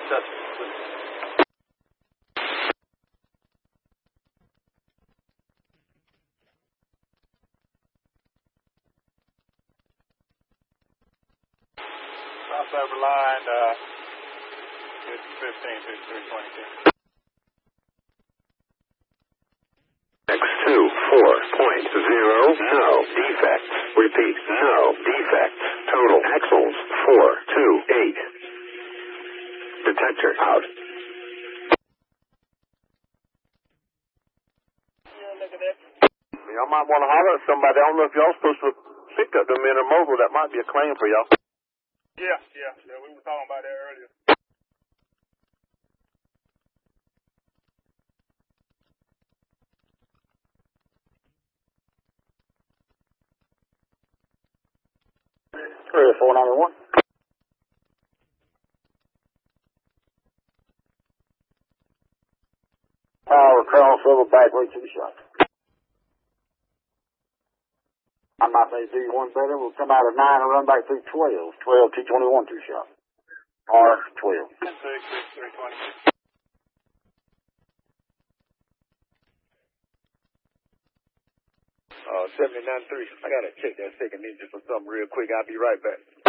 Successful, please. Crossover line, it's 15, 5322. X2, 4.0, no defects. Repeat, no defects. Total axles, 428. Detector out. Y'all might want to holler at somebody. I don't know if y'all supposed to pick up them intermodal. That might be a claim for y'all. Yeah, we were talking about that earlier. Area 491. Power crossover backway 2 shots. I might be do you one better. We'll come out of 9 and run back through 12. 12, T21, 2 shots. R12. 320. 79-3. I gotta check that second engine for something real quick. I'll be right back.